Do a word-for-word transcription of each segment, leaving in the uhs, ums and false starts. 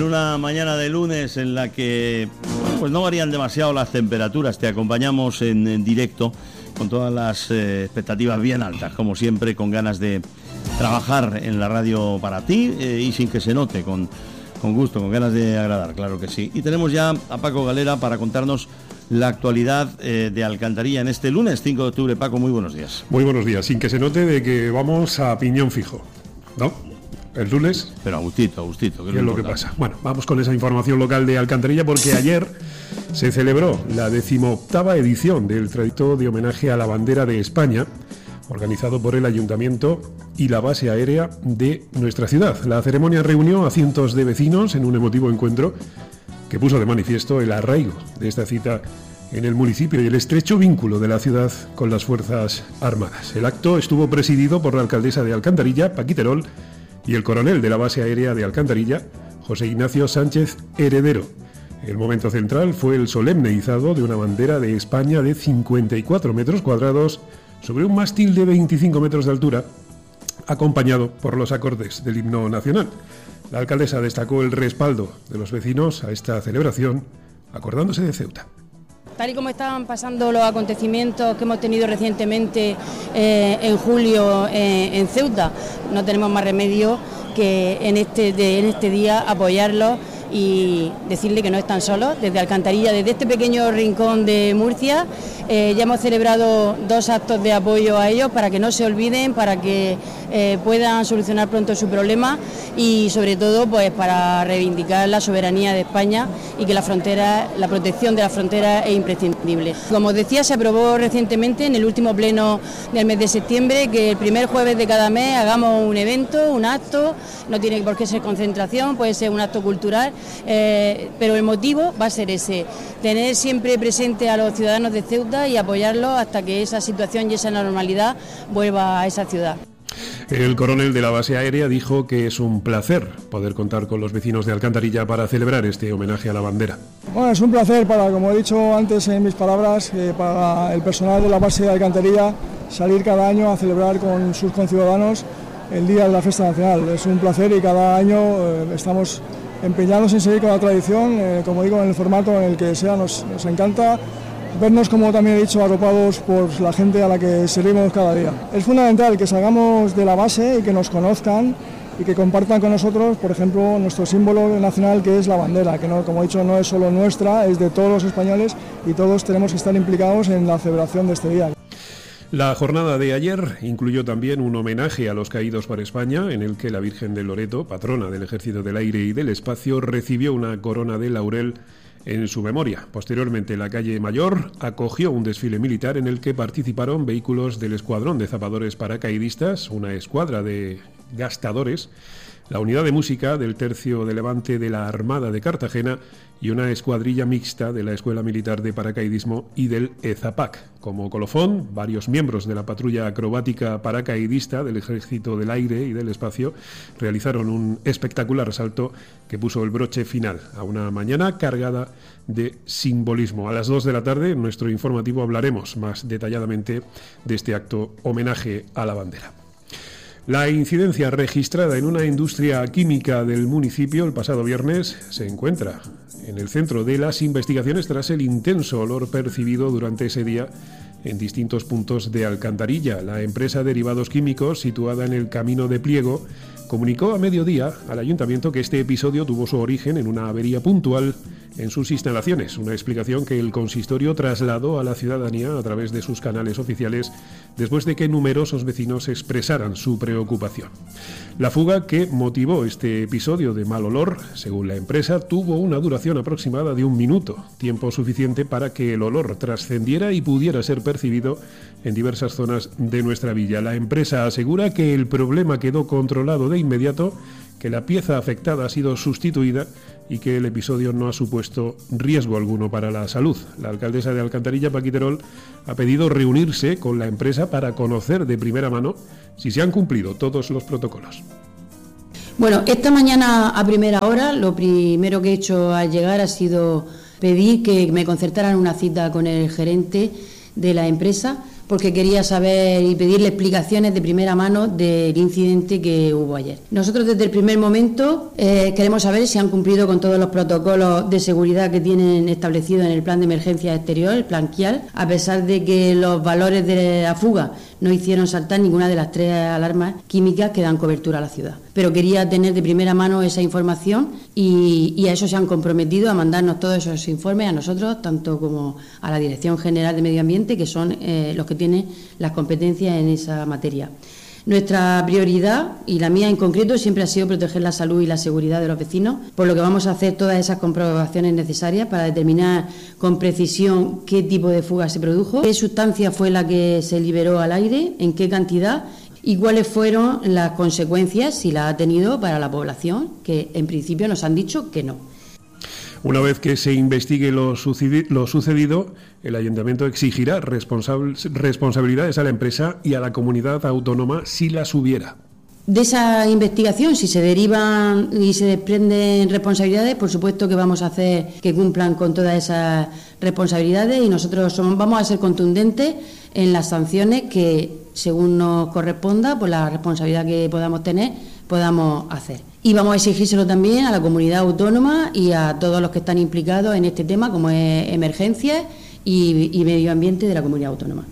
una mañana de lunes en la que bueno, pues no varían demasiado las temperaturas. Te acompañamos en, en directo con todas las eh, expectativas bien altas, como siempre, con ganas de trabajar en la radio para ti eh, y sin que se note, con, con gusto, con ganas de agradar, claro que sí. Y tenemos ya a Paco Galera para contarnos la actualidad eh, de Alcantarilla en este lunes cinco de octubre. Paco, muy buenos días. Muy buenos días, sin que se note de que vamos a piñón fijo, ¿no? El lunes. Pero a gustito, a gustito. ¿Qué es lo que pasa? Bueno, vamos con esa información local de Alcantarilla, porque ayer se celebró la decimoctava edición del trayecto de homenaje a la bandera de España, organizado por el Ayuntamiento y la base aérea de nuestra ciudad. La ceremonia reunió a cientos de vecinos en un emotivo encuentro que puso de manifiesto el arraigo de esta cita en el municipio y el estrecho vínculo de la ciudad con las Fuerzas Armadas. El acto estuvo presidido por la alcaldesa de Alcantarilla, Paqui Terol, y el coronel de la base aérea de Alcantarilla, José Ignacio Sánchez Heredero. El momento central fue el solemne izado de una bandera de España de cincuenta y cuatro metros cuadrados sobre un mástil de veinticinco metros de altura, acompañado por los acordes del himno nacional. La alcaldesa destacó el respaldo de los vecinos a esta celebración, acordándose de Ceuta. Tal y como estaban pasando los acontecimientos que hemos tenido recientemente eh, en julio eh, en Ceuta, no tenemos más remedio que en este, de, en este día apoyarlos y decirle que no están solos. Desde Alcantarilla, desde este pequeño rincón de Murcia, eh, ya hemos celebrado dos actos de apoyo a ellos para que no se olviden, para que eh, puedan solucionar pronto su problema y sobre todo pues para reivindicar la soberanía de España y que la frontera, la protección de la frontera es imprescindible. Como os decía, se aprobó recientemente en el último pleno del mes de septiembre que el primer jueves de cada mes hagamos un evento, un acto, no tiene por qué ser concentración, puede ser un acto cultural. Eh, pero el motivo va a ser ese, tener siempre presente a los ciudadanos de Ceuta y apoyarlos hasta que esa situación y esa normalidad vuelva a esa ciudad. El coronel de la base aérea dijo que es un placer poder contar con los vecinos de Alcantarilla para celebrar este homenaje a la bandera. Bueno, es un placer para, como he dicho antes en mis palabras, eh, para el personal de la base de Alcantarilla salir cada año a celebrar con sus conciudadanos el Día de la Fiesta Nacional. Es un placer y cada año eh, estamos empeñados en seguir con la tradición, eh, como digo, en el formato en el que sea. Nos, nos encanta vernos, como también he dicho, arropados por la gente a la que servimos cada día. Es fundamental que salgamos de la base y que nos conozcan y que compartan con nosotros, por ejemplo, nuestro símbolo nacional, que es la bandera, que no, como he dicho, no es solo nuestra, es de todos los españoles y todos tenemos que estar implicados en la celebración de este día. La jornada de ayer incluyó también un homenaje a los caídos por España, en el que la Virgen de Loreto, patrona del Ejército del Aire y del Espacio, recibió una corona de laurel en su memoria. Posteriormente, la calle Mayor acogió un desfile militar en el que participaron vehículos del Escuadrón de Zapadores Paracaidistas, una escuadra de gastadores, la unidad de música del Tercio de Levante de la Armada de Cartagena y una escuadrilla mixta de la Escuela Militar de Paracaidismo y del EZAPAC. Como colofón, varios miembros de la patrulla acrobática paracaidista del Ejército del Aire y del Espacio realizaron un espectacular salto que puso el broche final a una mañana cargada de simbolismo. A las dos de la tarde, en nuestro informativo hablaremos más detalladamente de este acto homenaje a la bandera. La incidencia registrada en una industria química del municipio el pasado viernes se encuentra en el centro de las investigaciones tras el intenso olor percibido durante ese día en distintos puntos de Alcantarilla. La empresa Derivados Químicos, situada en el Camino de Pliego, comunicó a mediodía al ayuntamiento que este episodio tuvo su origen en una avería puntual en sus instalaciones, una explicación que el consistorio trasladó a la ciudadanía a través de sus canales oficiales después de que numerosos vecinos expresaran su preocupación. La fuga que motivó este episodio de mal olor, según la empresa, tuvo una duración aproximada de un minuto, tiempo suficiente para que el olor trascendiera y pudiera ser percibido en diversas zonas de nuestra villa. La empresa asegura que el problema quedó controlado de inmediato, que la pieza afectada ha sido sustituida y que el episodio no ha supuesto riesgo alguno para la salud. La alcaldesa de Alcantarilla, Paqui Terol, ha pedido reunirse con la empresa para conocer de primera mano si se han cumplido todos los protocolos. Bueno, esta mañana a primera hora lo primero que he hecho al llegar ha sido pedir que me concertaran una cita con el gerente de la empresa porque quería saber y pedirle explicaciones de primera mano del incidente que hubo ayer. Nosotros desde el primer momento eh, queremos saber si han cumplido con todos los protocolos de seguridad que tienen establecidos en el plan de emergencia exterior, el plan Kial, a pesar de que los valores de la fuga no hicieron saltar ninguna de las tres alarmas químicas que dan cobertura a la ciudad. Pero quería tener de primera mano esa información y, y a eso se han comprometido, a mandarnos todos esos informes a nosotros, tanto como a la Dirección General de Medio Ambiente, que son eh, los que tienen las competencias en esa materia. Nuestra prioridad, y la mía en concreto, siempre ha sido proteger la salud y la seguridad de los vecinos, por lo que vamos a hacer todas esas comprobaciones necesarias para determinar con precisión qué tipo de fuga se produjo, qué sustancia fue la que se liberó al aire, en qué cantidad y cuáles fueron las consecuencias, si las ha tenido, para la población, que en principio nos han dicho que no. Una vez que se investigue lo, sucedi- lo sucedido, el Ayuntamiento exigirá responsab- responsabilidades a la empresa y a la comunidad autónoma si las hubiera. De esa investigación, si se derivan y se desprenden responsabilidades, por supuesto que vamos a hacer que cumplan con todas esas responsabilidades y nosotros somos, vamos a ser contundentes en las sanciones que, según nos corresponda, por la responsabilidad que podamos tener, podamos hacer. Y vamos a exigírselo también a la comunidad autónoma y a todos los que están implicados en este tema, como es emergencias y, y medio ambiente de la comunidad autónoma.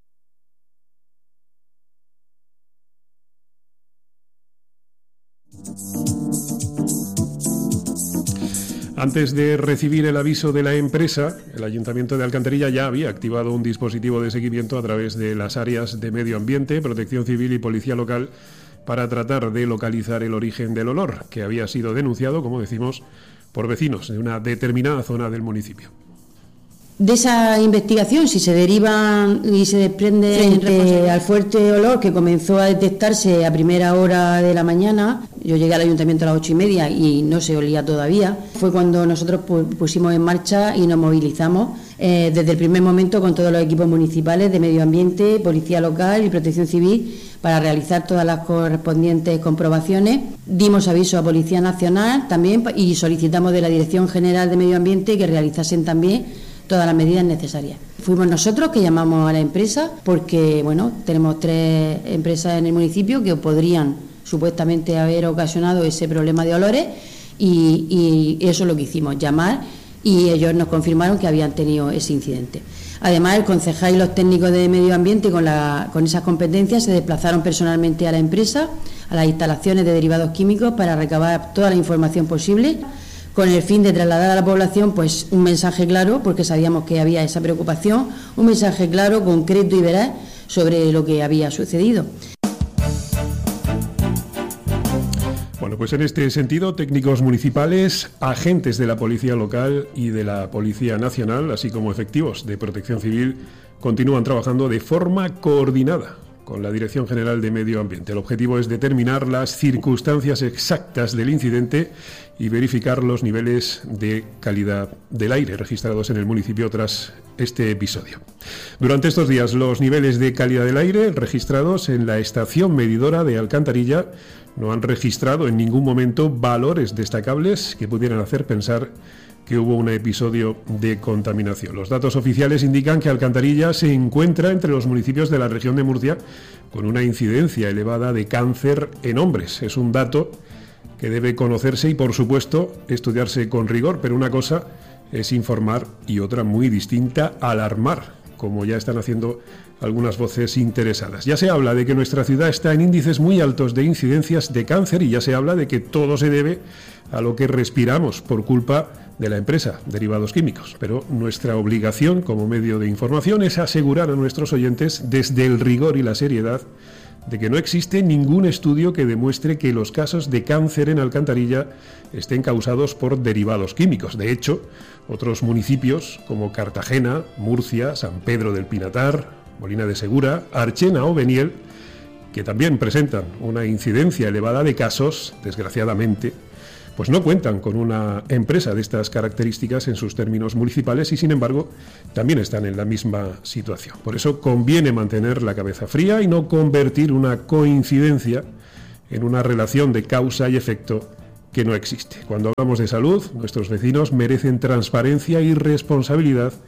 Antes de recibir el aviso de la empresa, el Ayuntamiento de Alcantarilla ya había activado un dispositivo de seguimiento a través de las áreas de Medio Ambiente, Protección Civil y Policía Local para tratar de localizar el origen del olor, que había sido denunciado, como decimos, por vecinos de una determinada zona del municipio. De esa investigación, si se derivan y se desprende frente al fuerte olor que comenzó a detectarse a primera hora de la mañana, yo llegué al ayuntamiento a las ocho y media y no se olía todavía, fue cuando nosotros pusimos en marcha y nos movilizamos eh, desde el primer momento con todos los equipos municipales de medio ambiente, policía local y protección civil para realizar todas las correspondientes comprobaciones. Dimos aviso a Policía Nacional también y solicitamos de la Dirección General de Medio Ambiente que realizasen también todas las medidas necesarias. Fuimos nosotros que llamamos a la empresa porque, bueno, tenemos tres empresas en el municipio que podrían supuestamente haber ocasionado ese problema de olores y, y eso es lo que hicimos, llamar, y ellos nos confirmaron que habían tenido ese incidente. Además, el concejal y los técnicos de medio ambiente con, la, con esas competencias se desplazaron personalmente a la empresa, a las instalaciones de derivados químicos para recabar toda la información posible, con el fin de trasladar a la población pues un mensaje claro, porque sabíamos que había esa preocupación, un mensaje claro, concreto y veraz sobre lo que había sucedido. Bueno, pues en este sentido, técnicos municipales, agentes de la Policía Local y de la Policía Nacional, así como efectivos de Protección Civil, continúan trabajando de forma coordinada con la Dirección General de Medio Ambiente. El objetivo es determinar las circunstancias exactas del incidente y verificar los niveles de calidad del aire registrados en el municipio tras este episodio. Durante estos días, los niveles de calidad del aire registrados en la estación medidora de Alcantarilla no han registrado en ningún momento valores destacables que pudieran hacer pensar que hubo un episodio de contaminación. Los datos oficiales indican que Alcantarilla se encuentra entre los municipios de la región de Murcia con una incidencia elevada de cáncer en hombres. Es un dato que debe conocerse y, por supuesto, estudiarse con rigor, pero una cosa es informar y otra muy distinta, alarmar, como ya están haciendo algunas voces interesadas. Ya se habla de que nuestra ciudad está en índices muy altos de incidencias de cáncer y ya se habla de que todo se debe a lo que respiramos por culpa de la empresa Derivados Químicos. Pero nuestra obligación como medio de información es asegurar a nuestros oyentes, desde el rigor y la seriedad, de que no existe ningún estudio que demuestre que los casos de cáncer en Alcantarilla estén causados por derivados químicos. De hecho, otros municipios como Cartagena, Murcia, San Pedro del Pinatar, Molina de Segura, Archena o Beniel, que también presentan una incidencia elevada de casos, desgraciadamente, pues no cuentan con una empresa de estas características en sus términos municipales y, sin embargo, también están en la misma situación. Por eso conviene mantener la cabeza fría y no convertir una coincidencia en una relación de causa y efecto que no existe. Cuando hablamos de salud, nuestros vecinos merecen transparencia y responsabilidad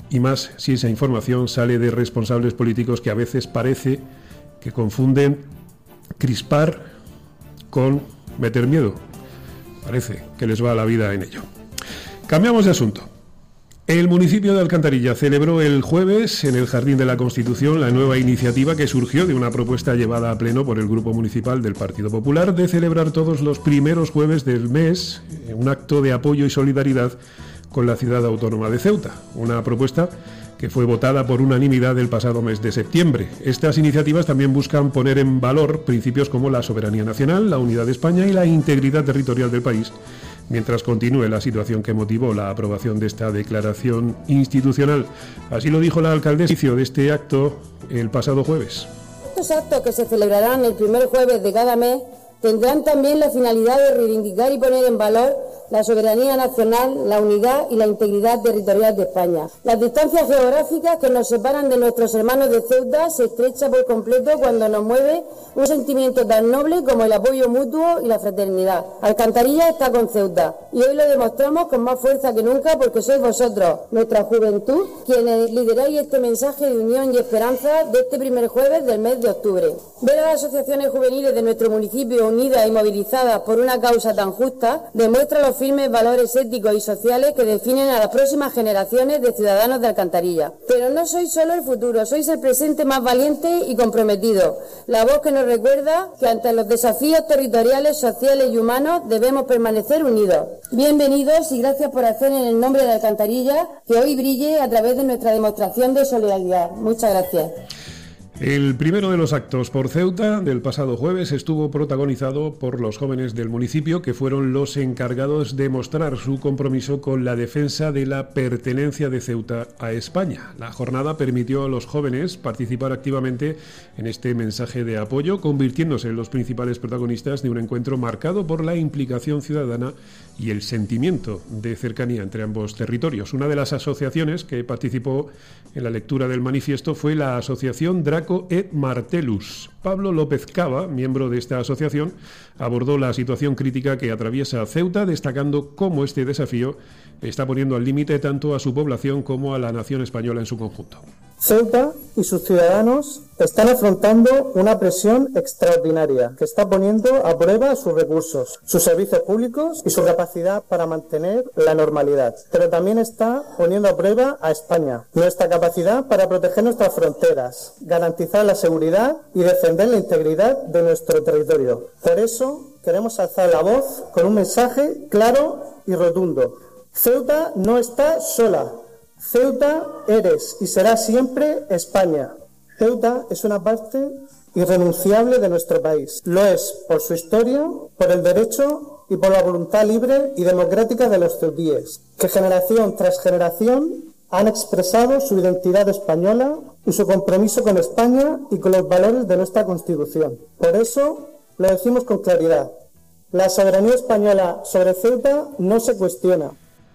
y más si esa información sale de responsables políticos que a veces parece que confunden crispar con meter miedo. Parece que les va la vida en ello. Cambiamos de asunto. El municipio de Alcantarilla celebró el jueves en el Jardín de la Constitución la nueva iniciativa que surgió de una propuesta llevada a pleno por el Grupo Municipal del Partido Popular de celebrar todos los primeros jueves del mes un acto de apoyo y solidaridad con la ciudad autónoma de Ceuta. Una propuesta que fue votada por unanimidad el pasado mes de septiembre. Estas iniciativas también buscan poner en valor principios como la soberanía nacional, la unidad de España y la integridad territorial del país, mientras continúe la situación que motivó la aprobación de esta declaración institucional. Así lo dijo la alcaldesa de este acto el pasado jueves. Estos actos que se celebrarán el primer jueves de cada mes tendrán también la finalidad de reivindicar y poner en valor la soberanía nacional, la unidad y la integridad territorial de España. Las distancias geográficas que nos separan de nuestros hermanos de Ceuta se estrechan por completo cuando nos mueve un sentimiento tan noble como el apoyo mutuo y la fraternidad. Alcantarilla está con Ceuta y hoy lo demostramos con más fuerza que nunca porque sois vosotros, nuestra juventud, quienes lideráis este mensaje de unión y esperanza de este primer jueves del mes de octubre. Ver a las asociaciones juveniles de nuestro municipio unidas y movilizadas por una causa tan justa demuestra los firmes valores éticos y sociales que definen a las próximas generaciones de ciudadanos de Alcantarilla. Pero no sois solo el futuro, sois el presente más valiente y comprometido, la voz que nos recuerda que ante los desafíos territoriales, sociales y humanos debemos permanecer unidos. Bienvenidos y gracias por hacer en el nombre de Alcantarilla que hoy brille a través de nuestra demostración de solidaridad. Muchas gracias. El primero de los actos por Ceuta del pasado jueves estuvo protagonizado por los jóvenes del municipio, que fueron los encargados de mostrar su compromiso con la defensa de la pertenencia de Ceuta a España. La jornada permitió a los jóvenes participar activamente en este mensaje de apoyo, convirtiéndose en los principales protagonistas de un encuentro marcado por la implicación ciudadana y el sentimiento de cercanía entre ambos territorios. Una de las asociaciones que participó en la lectura del manifiesto fue la Asociación Draco et Martellus. Pablo López Cava, miembro de esta asociación, abordó la situación crítica que atraviesa Ceuta, destacando cómo este desafío está poniendo al límite tanto a su población como a la nación española en su conjunto. Ceuta y sus ciudadanos están afrontando una presión extraordinaria que está poniendo a prueba sus recursos, sus servicios públicos y su capacidad para mantener la normalidad. Pero también está poniendo a prueba a España, nuestra capacidad para proteger nuestras fronteras, garantizar la seguridad y defender la integridad de nuestro territorio. Por eso queremos alzar la voz con un mensaje claro y rotundo. Ceuta no está sola. Ceuta eres y será siempre España. Ceuta es una parte irrenunciable de nuestro país. Lo es por su historia, por el derecho y por la voluntad libre y democrática de los ceutíes, que generación tras generación han expresado su identidad española y su compromiso con España y con los valores de nuestra Constitución. Por eso lo decimos con claridad. La soberanía española sobre Ceuta no se cuestiona.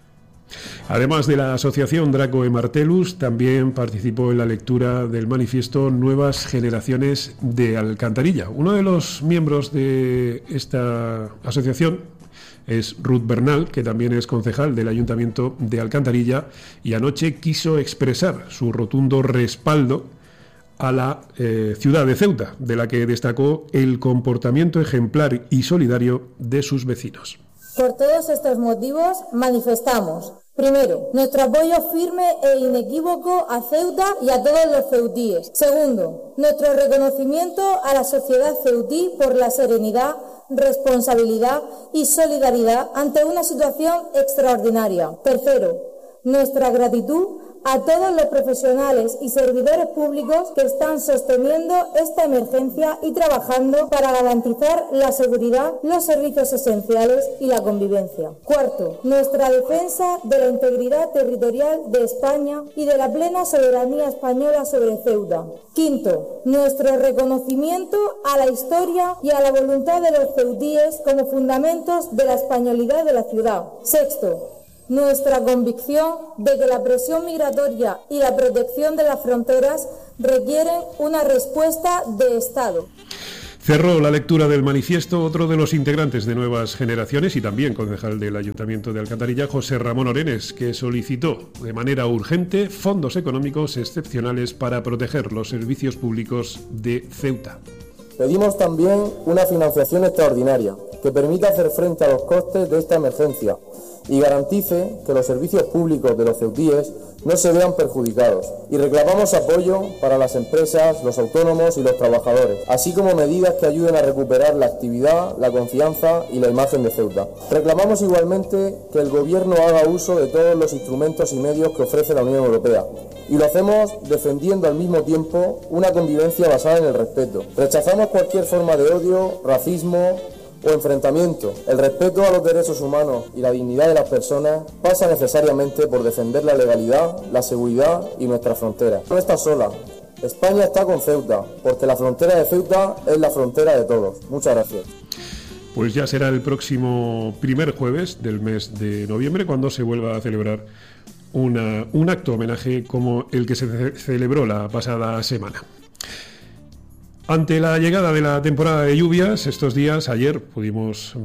Además de la asociación Draco e Martellus, también participó en la lectura del manifiesto Nuevas Generaciones de Alcantarilla. Uno de los miembros de esta asociación es Ruth Bernal, que también es concejal del Ayuntamiento de Alcantarilla, y anoche quiso expresar su rotundo respaldo a la eh, ciudad de Ceuta, de la que destacó el comportamiento ejemplar y solidario de sus vecinos. Por todos estos motivos manifestamos, primero, nuestro apoyo firme e inequívoco a Ceuta y a todos los ceutíes. Segundo, nuestro reconocimiento a la sociedad ceutí por la serenidad, responsabilidad y solidaridad ante una situación extraordinaria. Tercero, nuestra gratitud a todos los profesionales y servidores públicos que están sosteniendo esta emergencia y trabajando para garantizar la seguridad, los servicios esenciales y la convivencia. Cuarto, nuestra defensa de la integridad territorial de España y de la plena soberanía española sobre Ceuta. Quinto, nuestro reconocimiento a la historia y a la voluntad de los ceutíes como fundamentos de la españolidad de la ciudad. Sexto, nuestra convicción de que la presión migratoria y la protección de las fronteras requieren una respuesta de Estado. Cerró la lectura del manifiesto otro de los integrantes de Nuevas Generaciones y también concejal del Ayuntamiento de Alcantarilla, José Ramón Orenes, que solicitó de manera urgente fondos económicos excepcionales para proteger los servicios públicos de Ceuta. Pedimos también una financiación extraordinaria que permita hacer frente a los costes de esta emergencia y garantice que los servicios públicos de los ceutíes no se vean perjudicados. Y reclamamos apoyo para las empresas, los autónomos y los trabajadores, así como medidas que ayuden a recuperar la actividad, la confianza y la imagen de Ceuta. Reclamamos igualmente que el Gobierno haga uso de todos los instrumentos y medios que ofrece la Unión Europea. Y lo hacemos defendiendo al mismo tiempo una convivencia basada en el respeto. Rechazamos cualquier forma de odio, racismo o enfrentamiento. El respeto a los derechos humanos y la dignidad de las personas pasa necesariamente por defender la legalidad, la seguridad y nuestra frontera. No está sola. España está con Ceuta, porque la frontera de Ceuta es la frontera de todos. Muchas gracias. Pues ya será el próximo primer jueves del mes de noviembre cuando se vuelva a celebrar una, un acto homenaje como el que se ce- celebró la pasada semana. Ante la llegada de la temporada de lluvias, estos días, ayer pudimos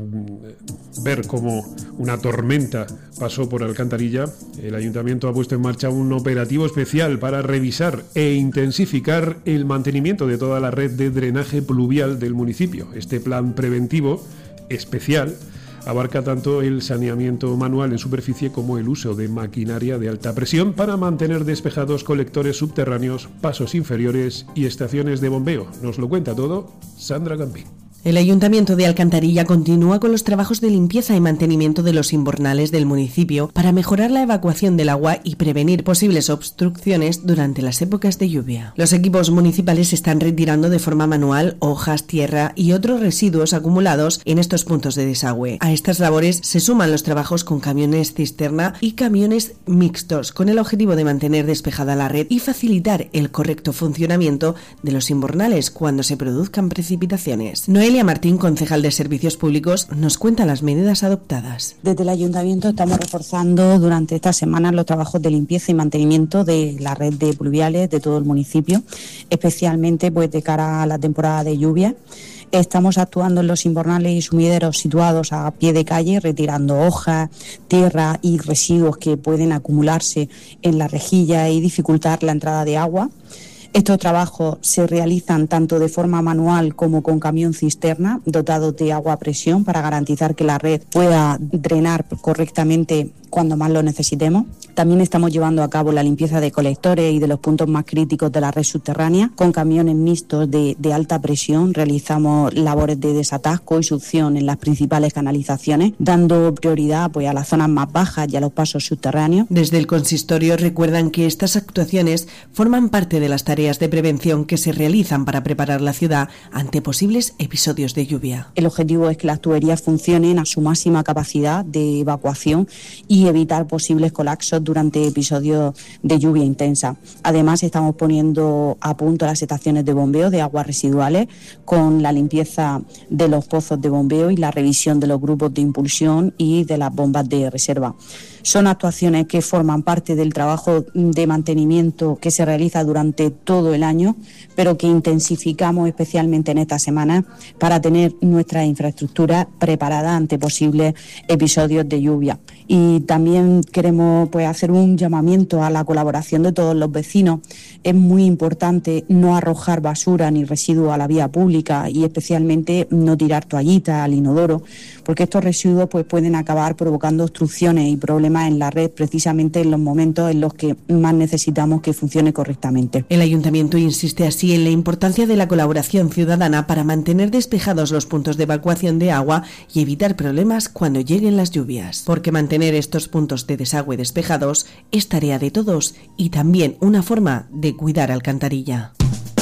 mm, ver cómo una tormenta pasó por Alcantarilla. El Ayuntamiento ha puesto en marcha un operativo especial para revisar e intensificar el mantenimiento de toda la red de drenaje pluvial del municipio. Este plan preventivo especial abarca tanto el saneamiento manual en superficie como el uso de maquinaria de alta presión para mantener despejados colectores subterráneos, pasos inferiores y estaciones de bombeo. Nos lo cuenta todo Sandra Gambí. El Ayuntamiento de Alcantarilla continúa con los trabajos de limpieza y mantenimiento de los invernales del municipio para mejorar la evacuación del agua y prevenir posibles obstrucciones durante las épocas de lluvia. Los equipos municipales están retirando de forma manual hojas, tierra y otros residuos acumulados en estos puntos de desagüe. A estas labores se suman los trabajos con camiones cisterna y camiones mixtos, con el objetivo de mantener despejada la red y facilitar el correcto funcionamiento de los invernales cuando se produzcan precipitaciones. Noelia Martín, concejal de Servicios Públicos, nos cuenta las medidas adoptadas. Desde el Ayuntamiento estamos reforzando durante esta semana los trabajos de limpieza y mantenimiento de la red de pluviales de todo el municipio, especialmente pues de cara a la temporada de lluvia. Estamos actuando en los invernales y sumideros situados a pie de calle, retirando hojas, tierra y residuos que pueden acumularse en la rejilla y dificultar la entrada de agua. Estos trabajos se realizan tanto de forma manual como con camión cisterna dotado de agua a presión para garantizar que la red pueda drenar correctamente cuando más lo necesitemos. También estamos llevando a cabo la limpieza de colectores y de los puntos más críticos de la red subterránea. Con camiones mixtos de, de alta presión realizamos labores de desatasco y succión en las principales canalizaciones, dando prioridad pues, a las zonas más bajas y a los pasos subterráneos. Desde el consistorio recuerdan que estas actuaciones forman parte de las tareas de prevención que se realizan para preparar la ciudad ante posibles episodios de lluvia. El objetivo es que las tuberías funcionen a su máxima capacidad de evacuación y evitar posibles colapsos durante episodios de lluvia intensa. Además, estamos poniendo a punto las estaciones de bombeo de aguas residuales con la limpieza de los pozos de bombeo y la revisión de los grupos de impulsión y de las bombas de reserva. Son actuaciones que forman parte del trabajo de mantenimiento que se realiza durante todo el año, pero que intensificamos especialmente en esta semana para tener nuestra infraestructura preparada ante posibles episodios de lluvia. Y también queremos pues, hacer un llamamiento a la colaboración de todos los vecinos. Es muy importante no arrojar basura ni residuos a la vía pública y especialmente no tirar toallitas al inodoro, porque estos residuos pues, pueden acabar provocando obstrucciones y problemas en la red precisamente en los momentos en los que más necesitamos que funcione correctamente. El Ayuntamiento insiste así en la importancia de la colaboración ciudadana para mantener despejados los puntos de evacuación de agua y evitar problemas cuando lleguen las lluvias, porque mantener estos puntos de desagüe despejados es tarea de todos y también una forma de cuidar Alcantarilla.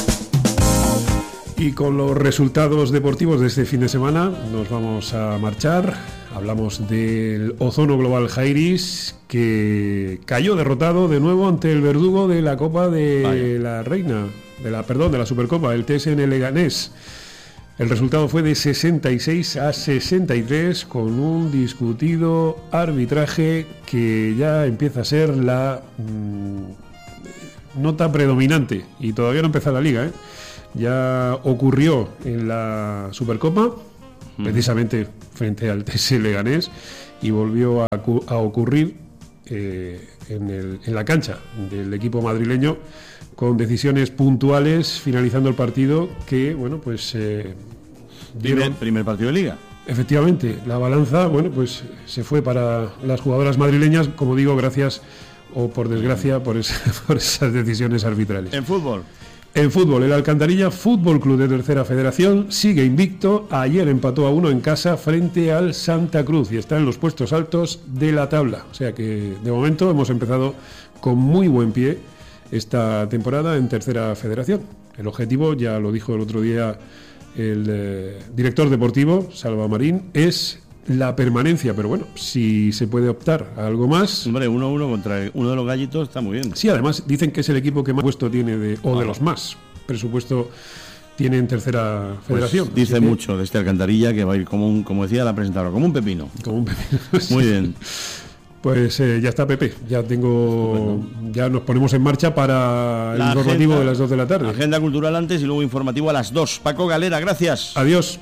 Y con los resultados deportivos de este fin de semana nos vamos a marchar. Hablamos del Ozono Global Jairis, que cayó derrotado de nuevo ante el verdugo de la Copa de Vaya. la Reina, de la perdón, de la Supercopa, el T S N Leganés. El resultado fue de sesenta y seis a sesenta y tres con un discutido arbitraje que ya empieza a ser la mmm, nota predominante y todavía no empieza la liga, ¿eh? Ya ocurrió en la Supercopa, mm. precisamente frente al T S Leganés, y volvió a, a ocurrir eh, en, el, en la cancha del equipo madrileño, con decisiones puntuales finalizando el partido que, bueno, pues eh, dieron... primer, primer partido de Liga. Efectivamente, la balanza, bueno, pues se fue para las jugadoras madrileñas, como digo, gracias o por desgracia por, esa, por esas decisiones arbitrales. En fútbol. En fútbol, el Alcantarilla Fútbol Club de Tercera Federación sigue invicto. Ayer empató a uno en casa frente al Santa Cruz y está en los puestos altos de la tabla. O sea que de momento hemos empezado con muy buen pie esta temporada en Tercera Federación. El objetivo, ya lo dijo el otro día el eh, director deportivo, Salva Marín, es la permanencia, pero bueno, si se puede optar a algo más... Hombre, uno a uno contra uno de los gallitos está muy bien. Sí, además dicen que es el equipo que más presupuesto tiene, de, o de los más presupuesto tiene en Tercera Federación. Pues dice que... mucho de este Alcantarilla, que va a ir como un, como decía la presentadora, como un pepino. Como un pepino. Muy bien. Pues eh, ya está, Pepe, ya tengo, bueno. ya nos ponemos en marcha para el la informativo agenda, de las dos de la tarde. Agenda cultural antes y luego informativo a las dos. Paco Galera, gracias. Adiós.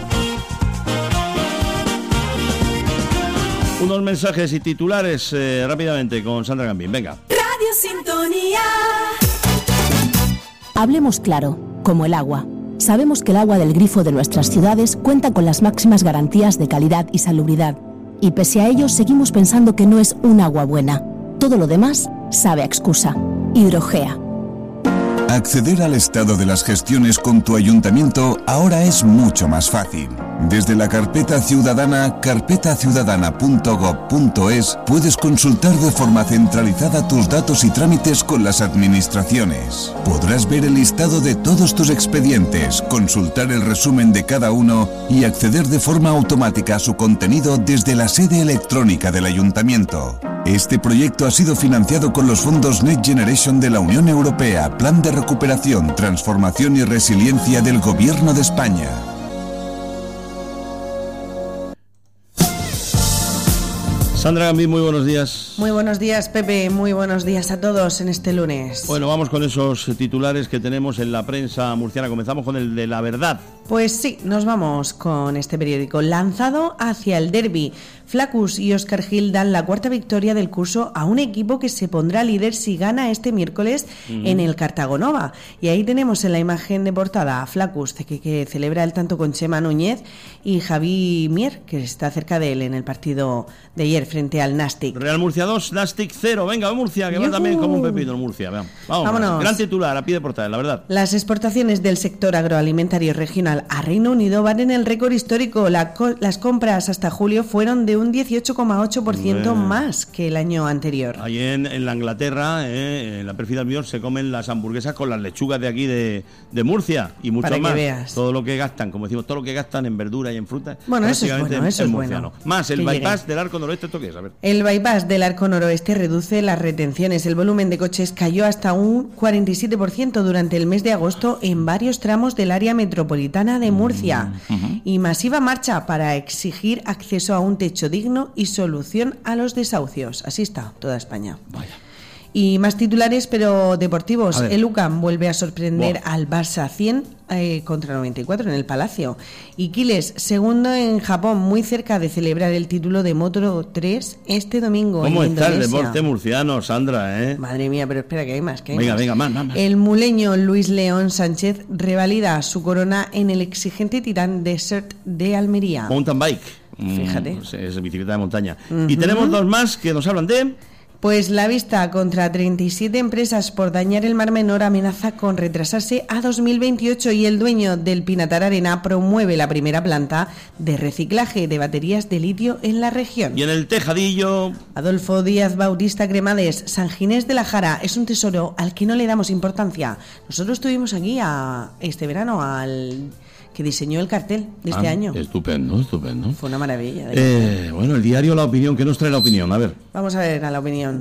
Unos mensajes y titulares eh, rápidamente con Sandra Gambín. Venga. Radio Sintonía. Hablemos claro, como el agua. Sabemos que el agua del grifo de nuestras ciudades cuenta con las máximas garantías de calidad y salubridad. Y pese a ello, seguimos pensando que no es un agua buena. Todo lo demás sabe a excusa. Hidrogea. Acceder al estado de las gestiones con tu ayuntamiento ahora es mucho más fácil. Desde la carpeta ciudadana, carpeta ciudadana punto gob punto es, puedes consultar de forma centralizada tus datos y trámites con las administraciones. Podrás ver el listado de todos tus expedientes, consultar el resumen de cada uno y acceder de forma automática a su contenido desde la sede electrónica del ayuntamiento. Este proyecto ha sido financiado con los fondos Next Generation de la Unión Europea, Plan de Recuperación, Transformación y Resiliencia del Gobierno de España. Sandra Gambín, muy buenos días. Muy buenos días, Pepe, muy buenos días a todos en este lunes. Bueno, vamos con esos titulares que tenemos en la prensa murciana. Comenzamos con el de La Verdad. Pues sí, nos vamos con este periódico. Lanzado hacia el derbi. Flaccus y Óscar Gil dan la cuarta victoria del curso a un equipo que se pondrá líder si gana este miércoles mm. en el Cartagonova. Y ahí tenemos en la imagen de portada a Flaccus, que, que celebra el tanto con Chema Núñez, y Javi Mier, que está cerca de él en el partido de ayer frente al Nastic. Real Murcia dos, Nastic cero. Venga, Murcia, que ¡Yuhu! Va también como un pepino en Murcia. Veamos. Vamos, vámonos. Gran titular, a pie de portada, La Verdad. Las exportaciones del sector agroalimentario regional a Reino Unido van en el récord histórico. La co- las compras hasta julio fueron de un dieciocho coma ocho por ciento bueno. más que el año anterior. Ahí en, en la Inglaterra, eh, en la pérfida Albion, se comen las hamburguesas con las lechugas de aquí de, de Murcia y mucho Para que más. Veas. Todo lo que gastan, como decimos, todo lo que gastan en verdura y en fruta. Bueno, eso es bueno, eso es bueno. Más el que bypass llegue. del Arco Noroeste, ¿esto qué es? A ver. El bypass del Arco Noroeste reduce las retenciones. El volumen de coches cayó hasta un cuarenta y siete por ciento durante el mes de agosto en varios tramos del área metropolitana de Murcia. Uh-huh. Y masiva marcha para exigir acceso a un techo digno y solución a los desahucios. Así está toda España. Vaya. Y más titulares, pero deportivos. El U C A M vuelve a sorprender wow. al Barça cien eh, contra noventa y cuatro en el Palacio. Y Quiles, segundo en Japón, muy cerca de celebrar el título de Moto tres este domingo. ¿Cómo en está Indonesia? el deporte murciano, Sandra? ¿eh? Madre mía, pero espera que hay más. Que hay venga, más. venga, más, más, más. El muleño Luis León Sánchez revalida su corona en el exigente Titán Desert de Almería. Mountain bike. Fíjate. Mm, es bicicleta de montaña. Uh-huh. Y tenemos dos más que nos hablan de... Pues la vista contra treinta y siete empresas por dañar el Mar Menor amenaza con retrasarse a dos mil veintiocho y el dueño del Pinatar Arena promueve la primera planta de reciclaje de baterías de litio en la región. Y en el Tejadillo... Adolfo Díaz Bautista Cremades, San Ginés de la Jara es un tesoro al que no le damos importancia. Nosotros estuvimos aquí a, este verano al... que diseñó el cartel de este ah, año. Estupendo, estupendo. Fue una maravilla. Eh, bueno, el diario La Opinión, ¿qué nos trae La Opinión? A ver. Vamos a ver a La Opinión.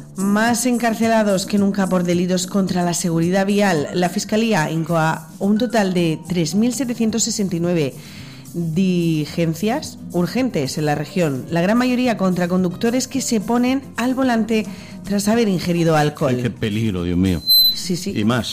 Más encarcelados que nunca por delitos contra la seguridad vial. La Fiscalía incoa un total de tres mil setecientos sesenta y nueve diligencias urgentes en la región. La gran mayoría contra conductores que se ponen al volante tras haber ingerido alcohol. Ay, qué peligro, Dios mío. Sí, sí. Y más.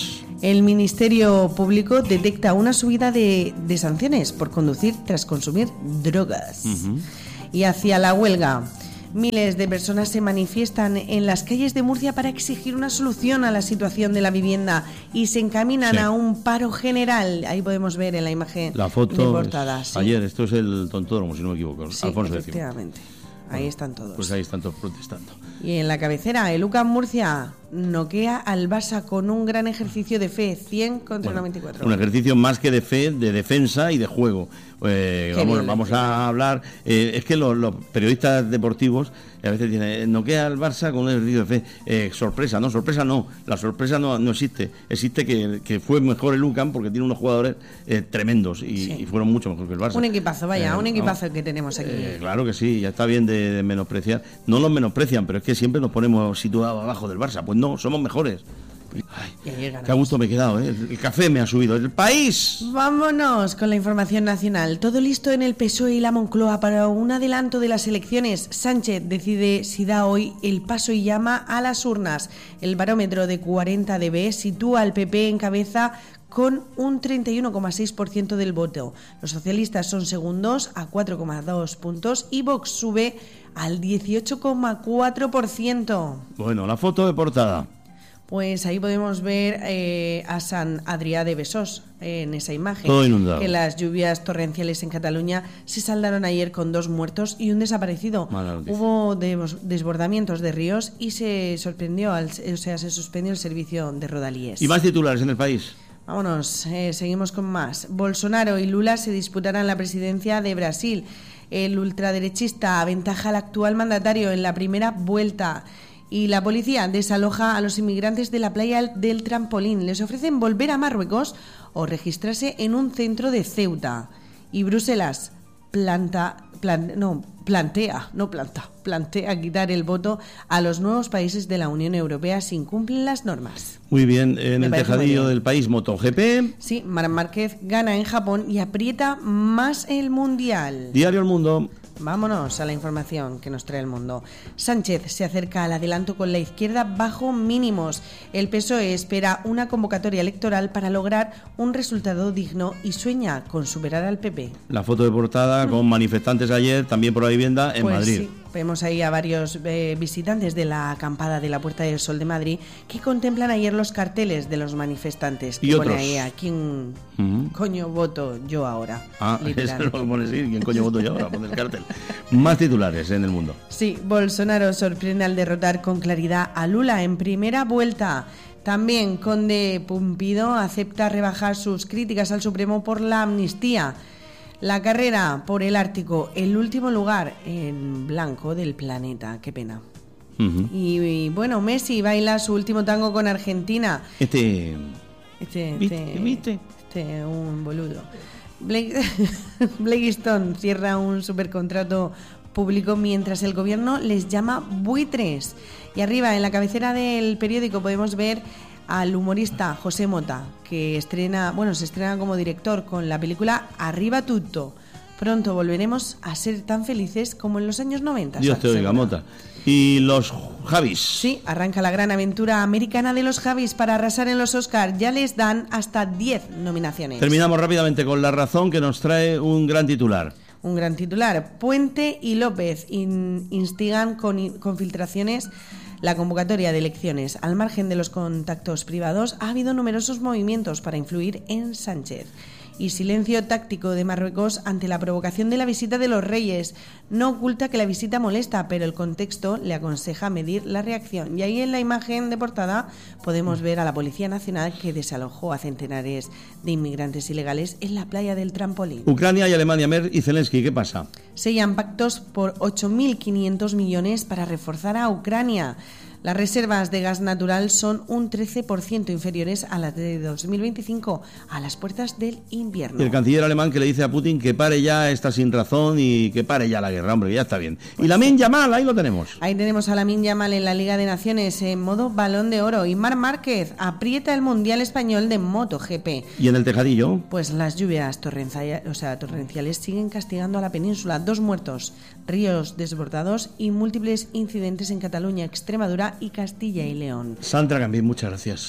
El Ministerio Público detecta una subida de, de sanciones por conducir tras consumir drogas. Uh-huh. Y hacia la huelga. Miles de personas se manifiestan en las calles de Murcia para exigir una solución a la situación de la vivienda y se encaminan sí. a un paro general. Ahí podemos ver en la imagen la foto de portada. Sí. Ayer, esto es el Tontódromo, si no me equivoco. Sí, Alfonso efectivamente. Décimo. Ahí bueno, están todos. Pues ahí están todos protestando. Y en la cabecera, el U C A M Murcia noquea al Barça con un gran ejercicio de fe, cien contra bueno, noventa y cuatro. Un ejercicio más que de fe, de defensa y de juego. Eh, vamos, vamos a hablar, eh, es que los, los periodistas deportivos a veces dicen, noquea al Barça con un ejercicio de fe, eh, sorpresa, no, sorpresa no, la sorpresa no, no existe, existe que, que fue mejor el U C A M porque tiene unos jugadores eh, tremendos y, sí. y fueron mucho mejor que el Barça. Un equipazo, vaya, eh, un equipazo no, que tenemos aquí. Eh, claro que sí, ya está bien de, de menospreciar, no los menosprecian, pero es que siempre nos ponemos situados abajo del Barça, pues no, somos mejores. Ay, qué a gusto me he quedado, ¿eh? El café me ha subido. ¡El país! Vámonos con la información nacional. Todo listo en el P S O E y la Moncloa para un adelanto de las elecciones. Sánchez decide si da hoy el paso y llama a las urnas. El barómetro de cuarenta D B sitúa al P P en cabeza con un treinta y uno coma seis por ciento del voto. Los socialistas son segundos a cuatro coma dos puntos y Vox sube al dieciocho coma cuatro por ciento. Bueno, la foto de portada. Pues ahí podemos ver eh, a San Adrià de Besós eh, en esa imagen. Todo inundado. Que las lluvias torrenciales en Cataluña se saldaron ayer con dos muertos y un desaparecido. Hubo desbordamientos de ríos y se sorprendió, al, o sea, se suspendió el servicio de rodalíes. ¿Y más titulares en el país? Vámonos, eh, seguimos con más. Bolsonaro y Lula se disputarán la presidencia de Brasil. El ultraderechista aventaja al actual mandatario en la primera vuelta. Y la policía desaloja a los inmigrantes de la playa del Trampolín. Les ofrecen volver a Marruecos o registrarse en un centro de Ceuta. Y Bruselas planta, plan, no, plantea, no planta, plantea quitar el voto a los nuevos países de la Unión Europea si incumplen las normas. Muy bien, en Me el tejadillo del país MotoGP. Sí, Marc Márquez gana en Japón y aprieta más el Mundial. Diario El Mundo. Vámonos a la información que nos trae El Mundo. Sánchez se acerca al adelanto con la izquierda bajo mínimos. El P S O E espera una convocatoria electoral para lograr un resultado digno y sueña con superar al P P. La foto de portada con manifestantes ayer, también por la vivienda, en pues Madrid. Sí. Vemos ahí a varios eh, visitantes de la acampada de la Puerta del Sol de Madrid que contemplan ayer los carteles de los manifestantes. Que y pone otros. ahí a quién uh-huh. coño voto yo ahora. Ah, eso lo pone así, quién coño voto yo ahora, pone el cartel. Más titulares en el mundo. Sí, Bolsonaro sorprende al derrotar con claridad a Lula en primera vuelta. También Conde Pumpido acepta rebajar sus críticas al Supremo por la amnistía. La carrera por el Ártico, el último lugar en blanco del planeta. Qué pena. Uh-huh. y, y bueno, Messi baila su último tango con Argentina. Este... Este... ¿Viste? Este, ¿Viste? este un boludo. Blake, Blake Stone cierra un supercontrato público mientras el gobierno les llama buitres. Y arriba, en la cabecera del periódico, podemos ver al humorista José Mota, que estrena, bueno, se estrena como director con la película Arriba Tutto. Pronto volveremos a ser tan felices como en los años noventa. Dios te oiga, Mota. Y los Javis. Sí, arranca la gran aventura americana de los Javis para arrasar en los Oscar. Ya les dan hasta diez nominaciones. Terminamos rápidamente con La Razón, que nos trae un gran titular. Un gran titular. Puente y López in, instigan con, con filtraciones la convocatoria de elecciones. Al margen de los contactos privados, ha habido numerosos movimientos para influir en Sánchez. Y silencio táctico de Marruecos ante la provocación de la visita de los reyes. No oculta que la visita molesta, pero el contexto le aconseja medir la reacción. Y ahí en la imagen de portada podemos ver a la Policía Nacional que desalojó a centenares de inmigrantes ilegales en la playa del Trampolín. Ucrania y Alemania, Merkel y Zelensky, ¿qué pasa? Sellan pactos por ocho mil quinientos millones para reforzar a Ucrania. Las reservas de gas natural son un trece por ciento inferiores a las de dos mil veinticinco, a las puertas del invierno. Y el canciller alemán que le dice a Putin que pare ya esta sin razón y que pare ya la guerra, hombre, ya está bien. Pues y Lamine Yamal, ahí lo tenemos. Ahí tenemos a Lamine Yamal en la Liga de Naciones en modo Balón de Oro. Y Marc Márquez aprieta el Mundial Español de MotoGP. ¿Y en el tejadillo? Pues las lluvias torrenciales, o sea, torrenciales siguen castigando a la península. Dos muertos, ríos desbordados y múltiples incidentes en Cataluña, Extremadura y Castilla y León. Sandra Gambín, muchas gracias.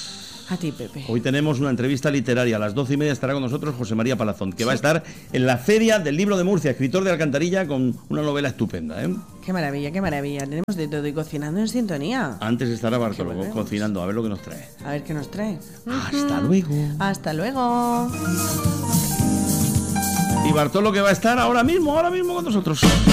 A ti, Pepe. Hoy tenemos una entrevista literaria. A las doce y media estará con nosotros José María Palazón, que sí. va a estar en la Feria del Libro de Murcia, escritor de Alcantarilla, con una novela estupenda, ¿eh? Qué maravilla, qué maravilla. Tenemos de todo y cocinando en sintonía. Antes estará Bartolo cocinando, a ver lo que nos trae. A ver qué nos trae. Hasta uh-huh. luego. Hasta luego. Y Bartolo, que va a estar ahora mismo, ahora mismo con nosotros.